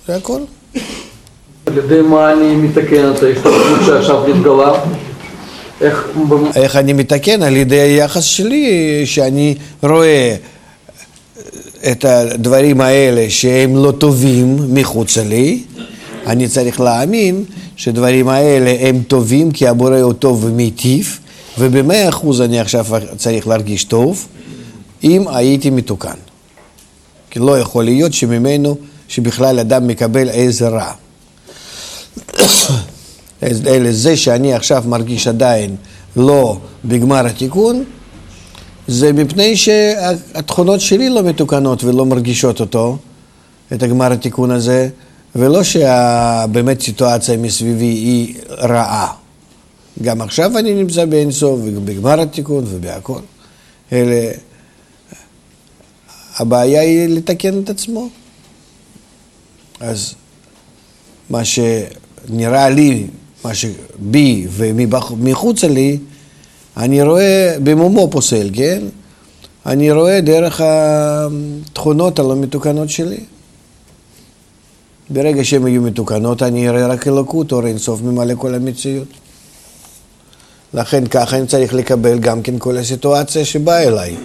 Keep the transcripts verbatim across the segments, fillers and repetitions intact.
זה הכל. על ידי מה אני מתקן את ההשתתפות שעכשיו נתגלה? איך... איך אני מתקן? על ידי היחס שלי, שאני רואה את הדברים האלה שהם לא טובים מחוץ לי, אני צריך להאמין שדברים האלה הם טובים כי הבורא הוא טוב ומיטיב, ובמאה אחוז אני עכשיו צריך להרגיש טוב אם הייתי מתוקן. כי לא יכול להיות שממנו, שבכלל אדם מקבל איזה רע. אלא זה שאני עכשיו מרגיש עדיין לא בגמר התיקון, זה מפני שהתכונות שלי לא מתוקנות ולא מרגישות אותו, את הגמר התיקון הזה, ולא שבאמת סיטואציה מסביבי היא רעה. גם עכשיו אני נמצא באינסוף ובגמר התיקון ובהכל. אלה, הבעיה היא לתקן את עצמו. אז מה שנראה לי, מה שבי ומחוץ לי, אני רואה במומו פוסל, כן? אני רואה דרך התכונות הלא מתוקנות שלי. ברגע שהן יהיו מתוקנות, אני אראה רק אלוקות, אור אינסוף ממלא כל המציאות. לכן ככה אני צריך לקבל גם כן כל הסיטואציה שבאה אליי.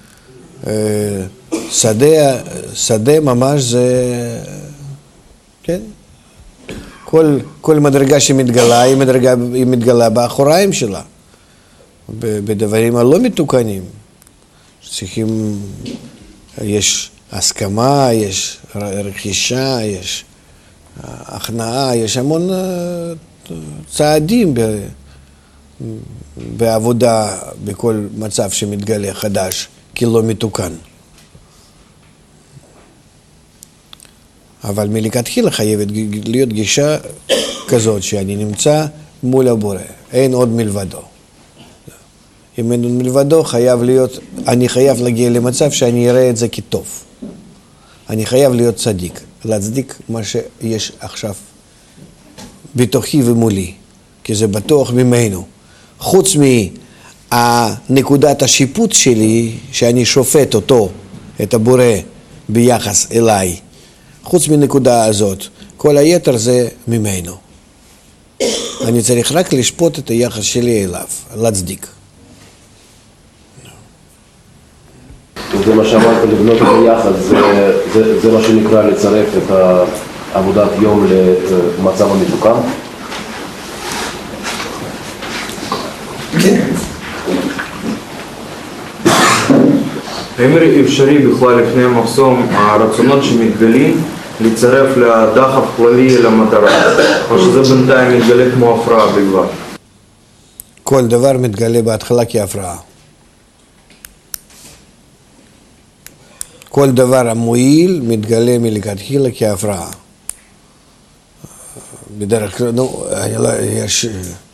שדה, שדה ממש זה, כן? כל, כל מדרגה שמתגלה, היא, מדרגה, היא מתגלה באחוריים שלה. בדברים הלא מתוקנים. צריכים, יש הסכמה, יש רכישה, יש הכנעה, יש המון צעדים ב, בעבודה, בכל מצב שמתגלה חדש, כי לא מתוקן. אבל מלכתחילה חייבת להיות גישה כזאת שאני נמצא מול הבורא, אין עוד מלבדו. אם אין עוד מלבדו, חייב להיות, אני חייב להגיע למצב שאני אראה את זה כטוב. אני חייב להיות צדיק, להצדיק מה שיש עכשיו בתוכי ומולי, כי זה בטוח ממנו. חוץ מהנקודת השיפוט שלי, שאני שופט אותו, את הבורא, ביחס אליי, חוץ מנקודה הזאת, כל היתר זה ממנו. אני צריך רק לשפוט את היחס שלי אליו, להצדיק. זה מה שאמרת, לבנות את היחס, זה, זה, זה מה שנקרא לצרף את עבודת יום למצב המתוקן? כן. האם אפשרי בכלל לפני המחסום הרצונות שמתגלים לצרף לדחף כללי למטרה, או שזה בינתיים מתגלה כמו הפרעה בלבד? כל דבר מתגלה בהתחלה כהפרעה. כל דבר המועיל מתגלה מלכתחילה כהפרעה. בדרך כלל, נו, יש,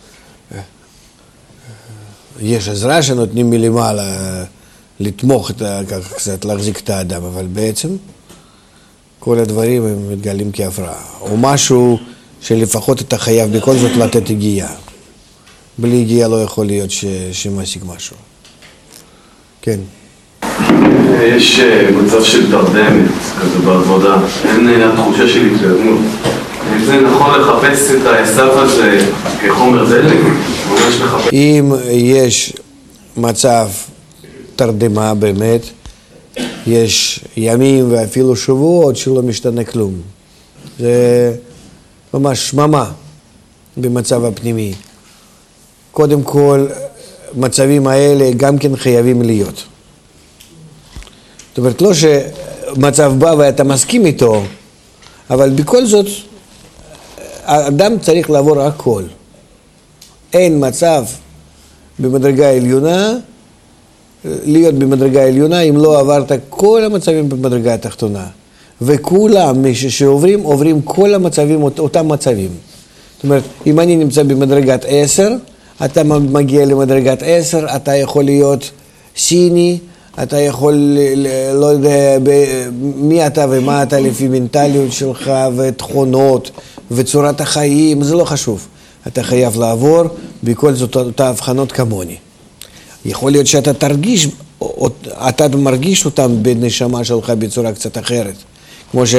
יש עזרה שנותנים מלמעלה לתמוך, ככה קצת להחזיק את האדם, אבל בעצם כל הדברים הם מתגלים כהפרעה. או משהו שלפחות אתה חייב בכל זאת לתת הגיעה. בלי הגיעה לא יכול להיות ש, שמשיג משהו. כן. יש מצב של תרדמת כזה בעבודה, אין התחושה של התקדמות. אם זה נכון לחפש את העשב הזה כחומר דלק, ממש לחפש. אם יש מצב תרדמה באמת, יש ימים ואפילו שבועות שלא משתנה כלום. זה ממש שממה במצב הפנימי. קודם כל, מצבים האלה גם כן חייבים להיות. זאת אומרת, לא שמצב בא ואתה מסכים איתו, אבל בכל זאת, האדם צריך לעבור הכל. אין מצב במדרגה העליונה, להיות במדרגה העליונה, אם לא עברת כל המצבים במדרגה התחתונה. וכולם, מי שעוברים, עוברים כל המצבים, אותם מצבים. זאת אומרת, אם אני נמצא במדרגת עשר, אתה מגיע למדרגת עשר, אתה יכול להיות סיני, אתה יכול, לא יודע, מי אתה ומה אתה לפי מנטליות שלך ותכונות וצורת החיים, זה לא חשוב. אתה חייב לעבור בכל זאת אותה הבחנות כמוני. יכול להיות שאתה תרגיש, אתה מרגיש אותם בנשמה שלך בצורה קצת אחרת. כמו ש...